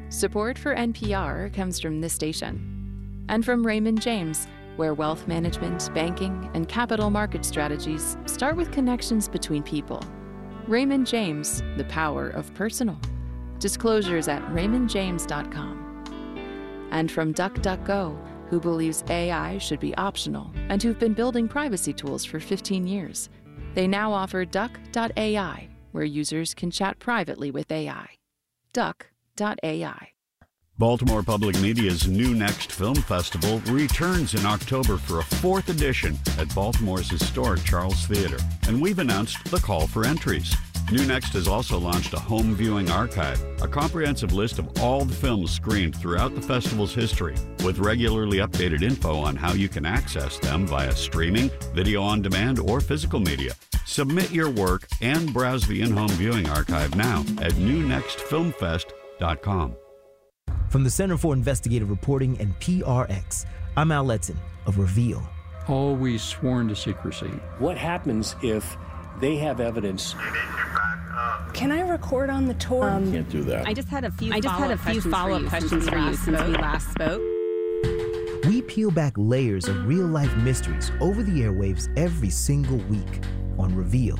Support for NPR comes from this station and from Raymond James, where wealth management, banking, and capital market strategies start with connections between people. Raymond James, the power of personal. Disclosures at raymondjames.com. And from DuckDuckGo, who believes AI should be optional and who've been building privacy tools for 15 years. They now offer Duck.ai, where users can chat privately with AI. Duck.ai. Baltimore Public Media's New Next Film Festival returns in October for a 4th edition at Baltimore's historic Charles Theater, and we've announced the call for entries. New Next has also launched a home viewing archive, a comprehensive list of all the films screened throughout the festival's history, with regularly updated info on how you can access them via streaming, video on demand, or physical media. Submit your work and browse the in-home viewing archive now at newnextfilmfest.com. From the Center for Investigative Reporting and PRX, I'm Al Letson of Reveal. Always sworn to secrecy. What happens if they have evidence? Can I record on the tour? Can't do that. I just had a few follow-up questions for you since we last spoke. We peel back layers of real-life mysteries over the airwaves every single week on Reveal.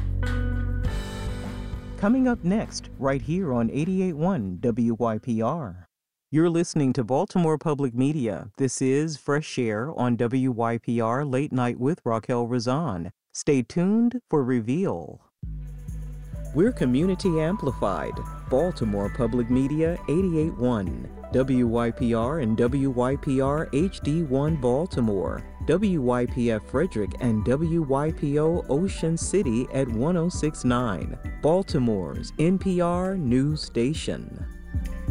Coming up next, right here on 88.1 WYPR. You're listening to Baltimore Public Media. This is Fresh Air on WYPR Late Night with Raquel Razan. Stay tuned for Reveal. We're community amplified. Baltimore Public Media 88.1, WYPR and WYPR HD1 Baltimore, WYPF Frederick and WYPO Ocean City at 106.9, Baltimore's NPR news station.